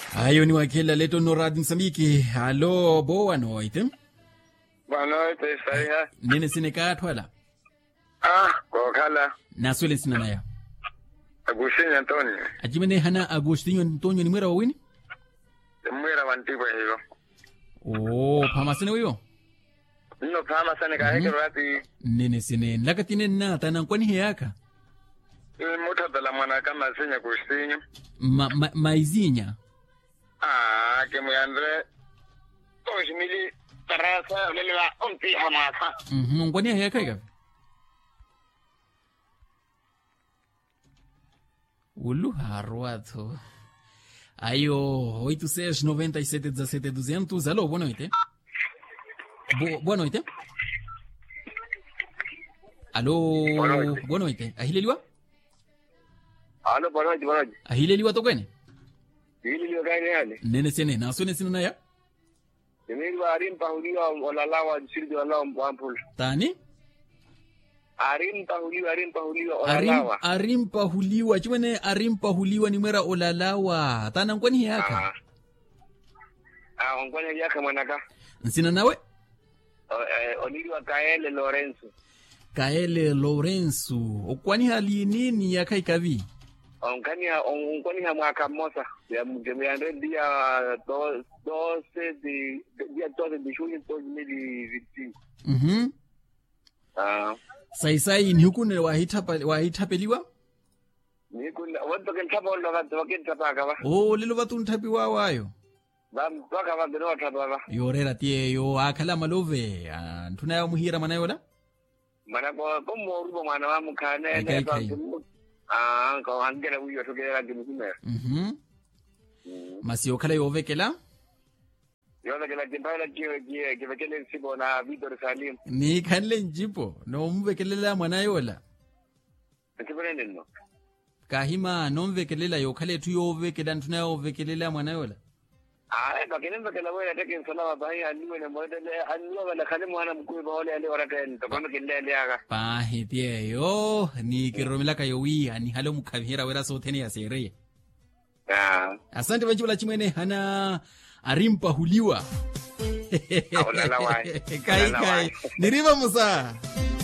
Hayo ni wakila leto no Radio Msambiki. Halo, boa noite. Boa noite, Isaia. Nene sineka twala. Kwa kala. Naswele sinanaya. Agustinho Antonio. Ajimene hana Agustinho Antonio ni mwera wawini? Mwera wantigo hiyo. Oh, pama sene wiyo? Nino pama sene kaheke rati. Nene sine. Lakatine na tanankwani hiyaka? Muta dala mwana kama senya Agustinho. Maizinya? Que me andre. Oshimili tarasa lelewa ompi hamasa. Nkwani hiyaka ikavi? Ulu harwato. Ayo, 86-97-17-200. Alô, boa noite. Boa noite. Alô, boa noite. Ahileliwa? Alô, boa noite, boa noite. Ahileliwa tokene? Ahileliwa kaine hali? Nene sene, nasone sina na ya? Semeliwa arimpa huliwa olalawa sirdi wala mwampul. Tani? Arimpa huliwa olalawa. Arimpa huliwa. Chumene arimpa huliwa ni mwera olalawa. Tana nkwani hiyaka? Nkwani hiyaka manaka. Nsina nawe? Oliliwa Kaele Lorenzo. Kaele Lorenzo. Okwani hali nini ya kaikavi? Onkani ha mwaka mosa. Ya mgemeandre dia 12 de junho de 2025. Sai ni hukune wahitapeliwa? Nikuna watu kentapa wala wakentapa kawa. Oh, lilo watu ntapiwa wayo. Waka wabino tapa. Yorera tie yo akala malove. Tunayo muhira manayola? Mana komo rubo mana wa mukane ne ko hangera wiyo tokera dimume. Masio kala yovekela? Yovekela jimbala kivekele sibo na Victor Salim. Ni kanle njipo no mvekelela mwanayola. Kibone nno. Kahima no mvekelela yo kale tu yovekela tunayo vekelela mwanayola. Bakinimba kala wewe atake salama bahi aliwe na modele aliwa wala kale mwana mkuu ba wale waraka tokama kilele aga. Bahi tie yo ni kiromela kayowi ani halo mukavira wera sotheni ya sere. Asante banjula chimwene hana arimpa huliwa. Olala wai. Kai. Niriva musa.